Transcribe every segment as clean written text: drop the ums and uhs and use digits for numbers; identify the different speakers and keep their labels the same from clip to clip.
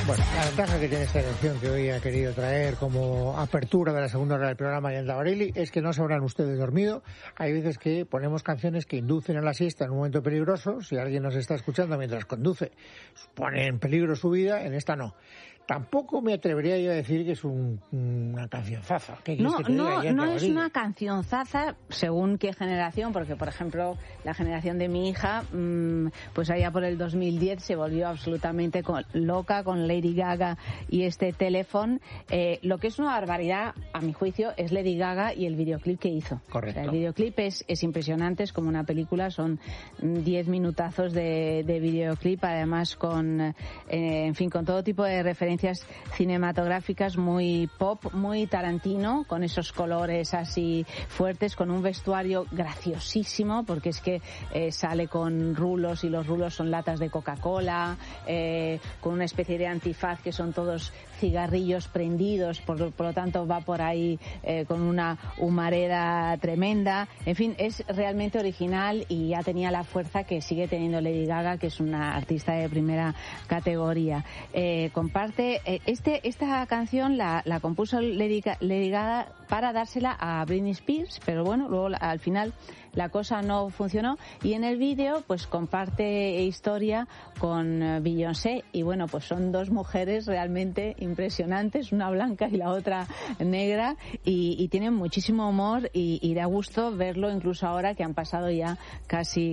Speaker 1: Bueno, la ventaja que tiene esta elección que hoy ha querido traer como apertura de la segunda hora del programa Yolanda Barelli es que no se habrán ustedes dormido. Hay veces que ponemos canciones que inducen a la siesta en un momento peligroso. Si alguien nos está escuchando mientras conduce, pone en peligro su vida, en esta no. Tampoco me atrevería yo a decir que es una cancionzaza.
Speaker 2: No es una cancionzaza según qué generación, porque por ejemplo la generación de mi hija, pues allá por el 2010 se volvió absolutamente loca con Lady Gaga y este teléfono. Lo que es una barbaridad, a mi juicio, es Lady Gaga y el videoclip que hizo.
Speaker 1: Correcto.
Speaker 2: O sea, el videoclip es impresionante, es como una película, son 10 minutazos de videoclip, además con todo tipo de referencias cinematográficas, muy pop, muy Tarantino, con esos colores así fuertes, con un vestuario graciosísimo, porque es que sale con rulos y los rulos son latas de Coca-Cola, con una especie de antifaz que son todos cigarrillos prendidos, por lo tanto va por ahí con una humareda tremenda. En fin, es realmente original y ya tenía la fuerza que sigue teniendo Lady Gaga, que es una artista de primera categoría. Comparte esta canción la compuso Lady Gaga para dársela a Britney Spears, pero bueno, luego al final la cosa no funcionó, y en el vídeo pues comparte historia con Beyoncé, y bueno, pues son dos mujeres realmente impresionantes, una blanca y la otra negra, y tienen muchísimo humor y da gusto verlo incluso ahora que han pasado ya casi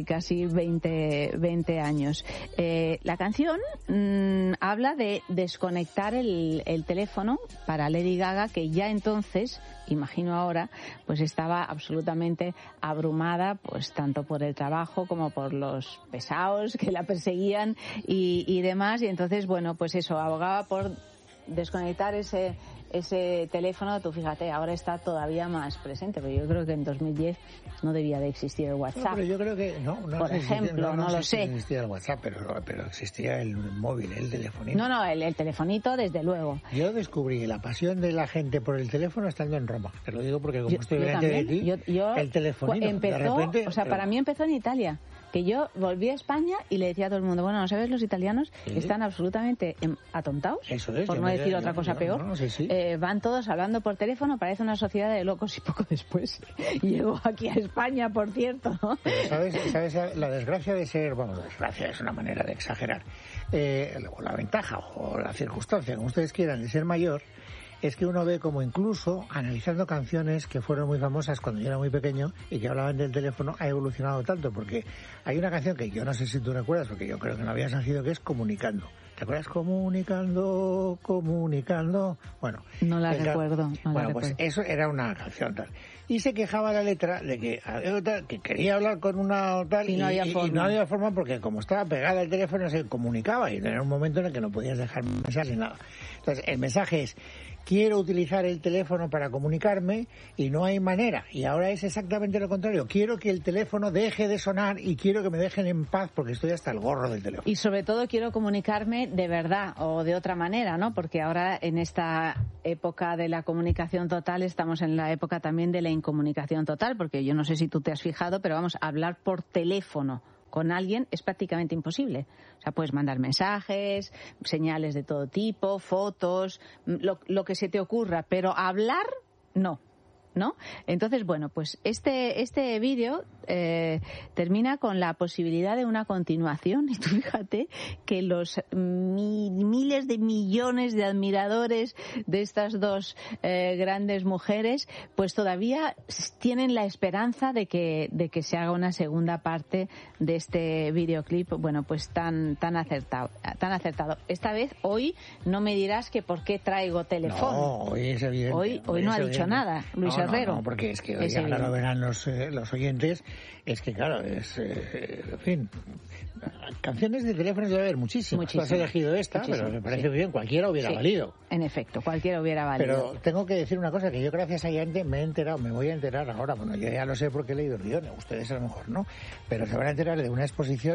Speaker 2: 20 años. La canción habla de desconectar el teléfono para Lady Gaga, que ya entonces, imagino ahora, pues estaba absolutamente abrumada, pues tanto por el trabajo como por los pesados que la perseguían y demás, y entonces, bueno, pues eso, abogaba por desconectar ese teléfono. Tú fíjate, ahora está todavía más presente, pero yo creo que en 2010 no debía de existir el WhatsApp.
Speaker 1: No, pero yo creo que por
Speaker 2: ejemplo, no lo sé.
Speaker 1: Existía el WhatsApp, pero existía el móvil, el telefonito.
Speaker 2: No, el telefonito, desde luego.
Speaker 1: Yo descubrí la pasión de la gente por el teléfono estando en Roma. Te lo digo porque como estoy delante de ti, el telefonito.
Speaker 2: Empezó,
Speaker 1: de repente,
Speaker 2: para mí empezó en Italia. Que yo volví a España y le decía a todo el mundo, bueno, ¿no sabes? Los italianos están absolutamente atontados, por no decir otra cosa peor. Van todos hablando por teléfono, parece una sociedad de locos, y poco después llegó aquí a España, por cierto, ¿no?
Speaker 1: ¿Sabes la desgracia de ser, bueno, desgracia es una manera de exagerar, o la ventaja o la circunstancia, como ustedes quieran, de ser mayor, es que uno ve como incluso analizando canciones que fueron muy famosas cuando yo era muy pequeño y que hablaban del teléfono, ha evolucionado tanto, porque hay una canción que yo no sé si tú recuerdas, porque yo creo que no habías nacido, que es Comunicando. ¿Te acuerdas? Comunicando. Bueno.
Speaker 2: No la recuerdo.
Speaker 1: Pues eso era una canción tal. Y se quejaba la letra de que quería hablar con una tal
Speaker 2: y no
Speaker 1: había forma porque como estaba pegada al teléfono se comunicaba y era un momento en el que no podías dejar mensaje ni nada. Entonces el mensaje es: quiero utilizar el teléfono para comunicarme y no hay manera. Y ahora es exactamente lo contrario. Quiero que el teléfono deje de sonar y quiero que me dejen en paz porque estoy hasta el gorro del teléfono.
Speaker 2: Y sobre todo quiero comunicarme de verdad o de otra manera, ¿no? Porque ahora en esta época de la comunicación total estamos en la época también de la incomunicación total, porque yo no sé si tú te has fijado, pero vamos, hablar por teléfono con alguien es prácticamente imposible. O sea, puedes mandar mensajes, señales de todo tipo, fotos, lo que se te ocurra, pero hablar, no. Entonces, bueno, pues este vídeo termina con la posibilidad de una continuación, y tú fíjate que los miles de millones de admiradores de estas dos grandes mujeres pues todavía tienen la esperanza de que se haga una segunda parte de este videoclip, bueno, pues tan acertado. Esta vez, hoy, no me dirás que por qué traigo teléfono.
Speaker 1: No, hoy es evidente.
Speaker 2: Hoy no ha dicho nada, Luis Herrero.
Speaker 1: No, porque es que hoy ahora lo verán los oyentes, es que claro, en fin, canciones de teléfono debe haber muchísimas. Tú has elegido esta, pero me parece muy bien, cualquiera hubiera valido.
Speaker 2: En efecto, cualquiera hubiera valido.
Speaker 1: Pero tengo que decir una cosa, que yo gracias a Yante me voy a enterar ahora, bueno, yo ya lo sé porque he leído el guion, ustedes a lo mejor no, pero se van a enterar de una exposición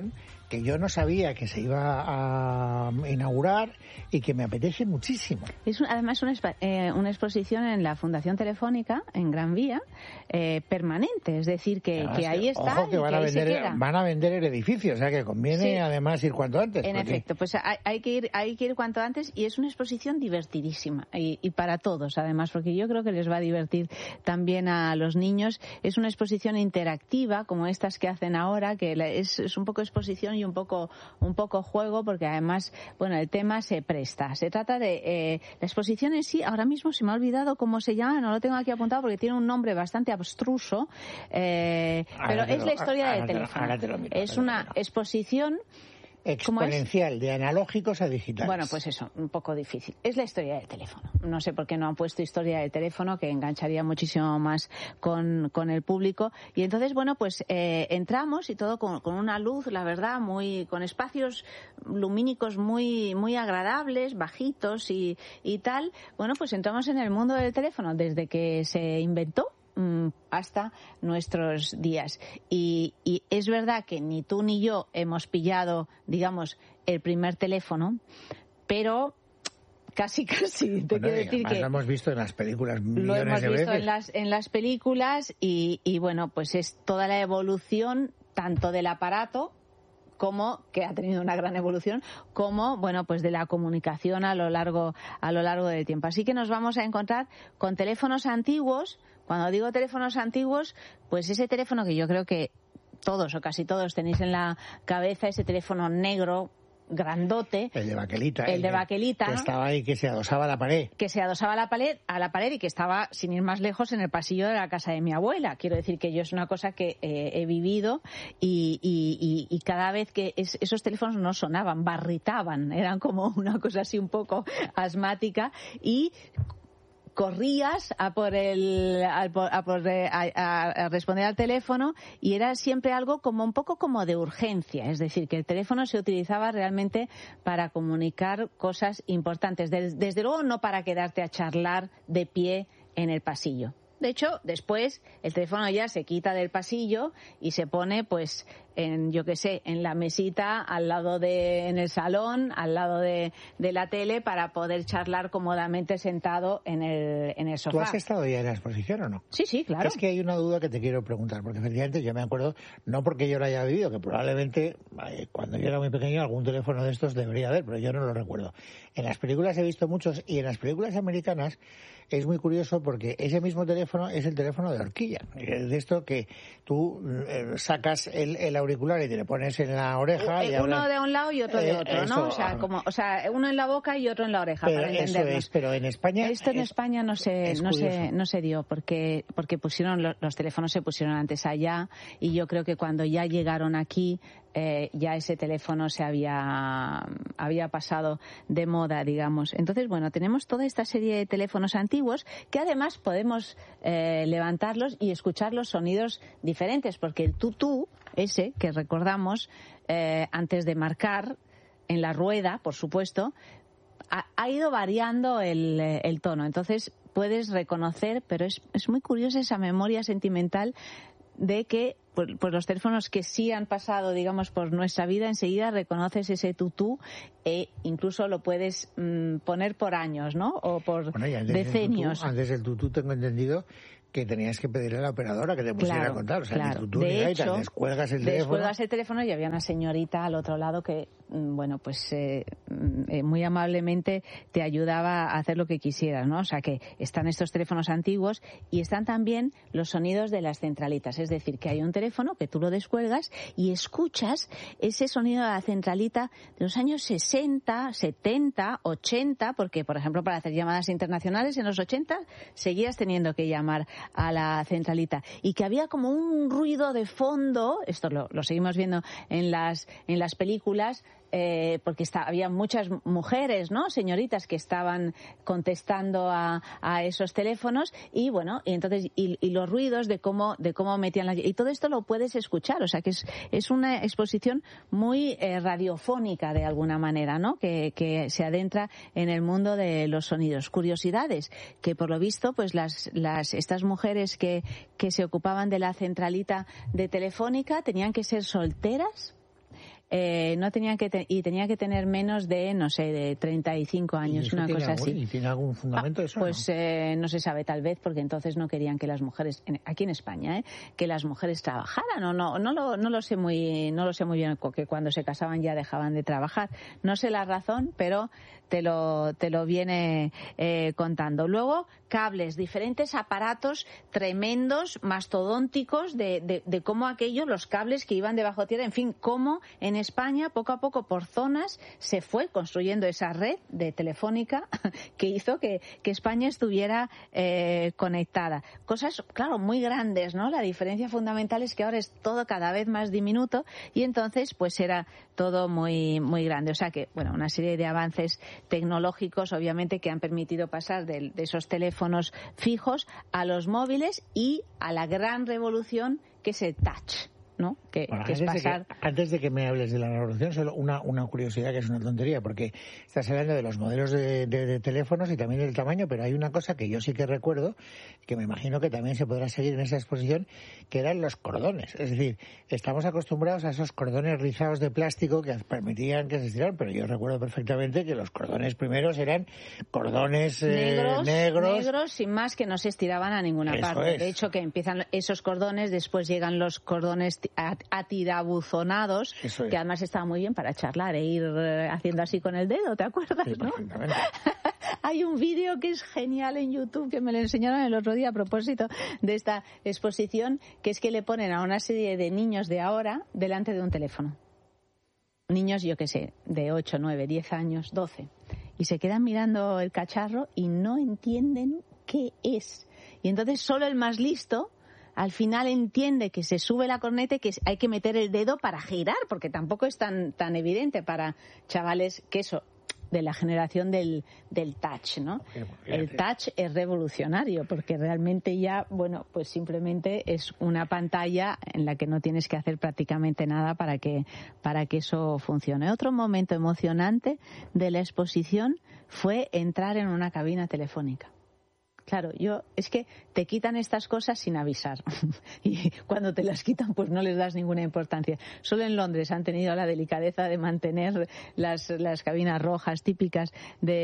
Speaker 1: que yo no sabía que se iba a inaugurar y que me apetece muchísimo.
Speaker 2: Es además una exposición en la Fundación Telefónica, en Gran Vía, permanente, es decir, que ahí está.
Speaker 1: Ojo, que van a vender el edificio, o sea que conviene además ir cuanto antes.
Speaker 2: En efecto, pues hay que ir cuanto antes, y es una exposición divertidísima y para todos, además, porque yo creo que les va a divertir también a los niños. Es una exposición interactiva, como estas que hacen ahora, que es un poco exposición y un poco juego, porque además, bueno, el tema se presta. Se trata de la exposición en sí. Ahora mismo se me ha olvidado cómo se llama, no lo tengo aquí apuntado porque tiene un nombre bastante abstruso, pero es la historia del teléfono. Es una exposición
Speaker 1: exponencial de analógicos a digitales.
Speaker 2: Bueno, pues eso, un poco difícil. Es la historia del teléfono. No sé por qué no han puesto historia del teléfono, que engancharía muchísimo más con el público. Y entonces, bueno, pues entramos y todo con una luz, la verdad, con espacios lumínicos muy agradables, bajitos y tal. Bueno, pues entramos en el mundo del teléfono desde que se inventó hasta nuestros días. Y es verdad que ni tú ni yo hemos pillado, digamos, el primer teléfono, pero casi. Te quiero decir que
Speaker 1: lo hemos visto en las películas millones
Speaker 2: lo hemos
Speaker 1: de
Speaker 2: visto
Speaker 1: veces.
Speaker 2: en las películas y bueno, pues es toda la evolución tanto del aparato, como que ha tenido una gran evolución, como bueno, pues de la comunicación a lo largo del tiempo. Así que nos vamos a encontrar con teléfonos antiguos. Cuando digo teléfonos antiguos, pues ese teléfono que yo creo que todos o casi todos tenéis en la cabeza, ese teléfono negro, grandote.
Speaker 1: El de baquelita.
Speaker 2: Que
Speaker 1: estaba ahí, que se adosaba a la pared.
Speaker 2: Que se adosaba a la pared y que estaba, sin ir más lejos, en el pasillo de la casa de mi abuela. Quiero decir que yo es una cosa que he vivido y cada vez que esos teléfonos no sonaban, barritaban. Eran como una cosa así un poco asmática y corrías a responder al teléfono y era siempre algo como un poco como de urgencia, es decir, que el teléfono se utilizaba realmente para comunicar cosas importantes, desde luego no para quedarte a charlar de pie en el pasillo. De hecho, después el teléfono ya se quita del pasillo y se pone, pues, en la mesita, en el salón, al lado de la tele, para poder charlar cómodamente sentado en el sofá.
Speaker 1: ¿Tú has estado ya en la exposición o no?
Speaker 2: Sí, claro.
Speaker 1: Es que hay una duda que te quiero preguntar, porque efectivamente yo me acuerdo, no porque yo lo haya vivido, que probablemente cuando yo era muy pequeño algún teléfono de estos debería haber, pero yo no lo recuerdo. En las películas he visto muchos, y en las películas americanas es muy curioso porque ese mismo teléfono es el teléfono de horquilla. De esto que tú sacas el auricular y te le pones en la oreja. Y
Speaker 2: uno de un lado y otro de otro, ¿no? O sea, uno en la boca y otro en la oreja, para entendernos.
Speaker 1: Eso es, pero en España...
Speaker 2: Esto en España no se dio, porque los teléfonos se pusieron antes allá, y yo creo que cuando ya llegaron aquí, ya ese teléfono se había pasado de moda, digamos. Entonces, bueno, tenemos toda esta serie de teléfonos antiguos que además podemos levantarlos y escuchar los sonidos diferentes, porque el tutú, ese que recordamos antes de marcar en la rueda, por supuesto, ha ido variando el tono. Entonces puedes reconocer, pero es muy curiosa esa memoria sentimental de que pues los teléfonos que sí han pasado, digamos, por nuestra vida, enseguida reconoces ese tutú e incluso lo puedes poner por años, ¿no? O por decenios.
Speaker 1: Antes del tutú tengo entendido que tenías que pedirle a la operadora que te pusiera a contar. O sea,
Speaker 2: claro.
Speaker 1: Tutú, de hecho, descuelgas el
Speaker 2: teléfono y había una señorita al otro lado que, bueno, pues muy amablemente te ayudaba a hacer lo que quisieras, ¿no? O sea, que están estos teléfonos antiguos y están también los sonidos de las centralitas. Es decir, que hay un teléfono que tú lo descuelgas y escuchas ese sonido de la centralita de los años 60, 70, 80, porque, por ejemplo, para hacer llamadas internacionales en los 80 seguías teniendo que llamar a la centralita, y que había como un ruido de fondo. Esto lo seguimos viendo en las películas, porque había muchas mujeres, ¿no? Señoritas que estaban contestando a esos teléfonos, y bueno, y entonces y los ruidos de cómo metían y todo esto lo puedes escuchar. O sea, que es una exposición muy radiofónica de alguna manera, ¿no? Que se adentra en el mundo de los sonidos. Curiosidades que, por lo visto, pues estas mujeres que se ocupaban de la centralita de Telefónica tenían que ser solteras, tenía que tener menos de, no sé, de 35 años, una cosa así.
Speaker 1: ¿Y tiene algún fundamento eso?
Speaker 2: Pues no se sabe, tal vez, porque entonces no querían que las mujeres, aquí en España, que las mujeres trabajaran, o no lo sé muy bien, que cuando se casaban ya dejaban de trabajar. No sé la razón, pero te lo viene contando. Luego, cables, diferentes aparatos tremendos, mastodónticos, de cómo los cables que iban debajo tierra, en fin, cómo en España, poco a poco, por zonas, se fue construyendo esa red de telefónica que hizo que España estuviera conectada. Cosas, claro, muy grandes, ¿no? La diferencia fundamental es que ahora es todo cada vez más diminuto y entonces, pues era todo muy, muy grande. O sea que, bueno, una serie de avances tecnológicos, obviamente, que han permitido pasar de esos teléfonos fijos a los móviles y a la gran revolución que es el touch, ¿no?
Speaker 1: Bueno,
Speaker 2: que es pasar...
Speaker 1: antes de que me hables de la revolución, solo una curiosidad que es una tontería, porque estás hablando de los modelos de teléfonos y también del tamaño, pero hay una cosa que yo sí que recuerdo, que me imagino que también se podrá seguir en esa exposición, que eran los cordones. Es decir, estamos acostumbrados a esos cordones rizados de plástico que permitían que se estiraran, pero yo recuerdo perfectamente que los cordones primeros eran cordones
Speaker 2: negros, sin más, que no se estiraban a ninguna parte.
Speaker 1: Es.
Speaker 2: De hecho, que empiezan esos cordones, después llegan los cordones atirabuzonados, que además estaba muy bien para charlar e ir haciendo así con el dedo, ¿te acuerdas?
Speaker 1: Sí,
Speaker 2: ¿no? Hay un vídeo que es genial en YouTube, que me lo enseñaron el otro día a propósito de esta exposición, que es que le ponen a una serie de niños de ahora delante de un teléfono. Niños, yo qué sé, de 8, 9, 10 años, 12. Y se quedan mirando el cacharro y no entienden qué es. Y entonces solo el más listo al final entiende que se sube la corneta y que hay que meter el dedo para girar, porque tampoco es tan evidente para chavales que eso, de la generación del touch, ¿no? El touch es revolucionario, porque realmente ya, bueno, pues simplemente es una pantalla en la que no tienes que hacer prácticamente nada para que eso funcione. Otro momento emocionante de la exposición fue entrar en una cabina telefónica. Claro, es que te quitan estas cosas sin avisar y cuando te las quitan pues no les das ninguna importancia. Solo en Londres han tenido la delicadeza de mantener las cabinas rojas típicas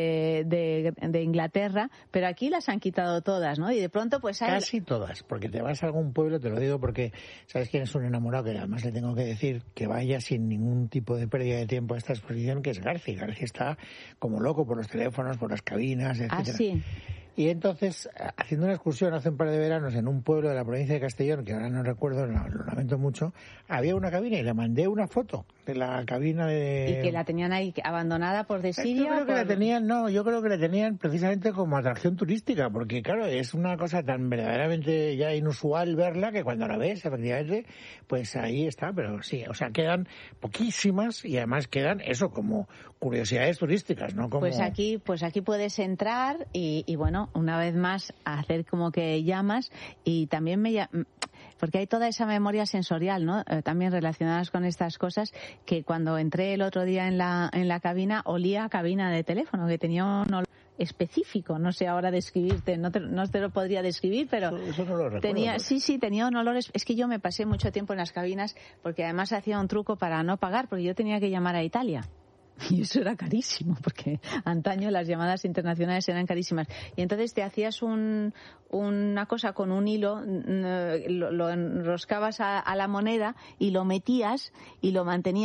Speaker 2: de Inglaterra, pero aquí las han quitado todas, ¿no? Y de pronto pues hay...
Speaker 1: Casi todas, porque te vas a algún pueblo, te lo digo porque sabes quién es un enamorado, que además le tengo que decir que vaya sin ningún tipo de pérdida de tiempo a esta exposición, que es García. García está como loco por los teléfonos, por las cabinas, etcétera.
Speaker 2: Ah, sí.
Speaker 1: Y entonces, haciendo una excursión hace un par de veranos en un pueblo de la provincia de Castellón, que ahora no recuerdo, lo lamento mucho, había una cabina y le mandé una foto de la cabina de...
Speaker 2: ¿Y que la tenían ahí abandonada por desidia?
Speaker 1: Yo creo que la tenían precisamente como atracción turística, porque claro, es una cosa tan verdaderamente ya inusual verla que cuando la ves, efectivamente, pues ahí está, pero sí, o sea, quedan poquísimas y además quedan eso como curiosidades turísticas, ¿no? Como...
Speaker 2: Pues aquí puedes entrar y bueno, una vez más hacer como que llamas y también porque hay toda esa memoria sensorial, ¿no? También relacionadas con estas cosas, que cuando entré el otro día en la cabina olía a cabina de teléfono, que tenía un olor específico, no sé ahora describirte, no te lo podría describir, pero
Speaker 1: eso no lo recuerdo.
Speaker 2: Tenía un olor, es que yo me pasé mucho tiempo en las cabinas porque además hacía un truco para no pagar, porque yo tenía que llamar a Italia. Y eso era carísimo, porque antaño las llamadas internacionales eran carísimas. Y entonces te hacías una cosa con un hilo, lo enroscabas a la moneda y lo metías y lo mantenías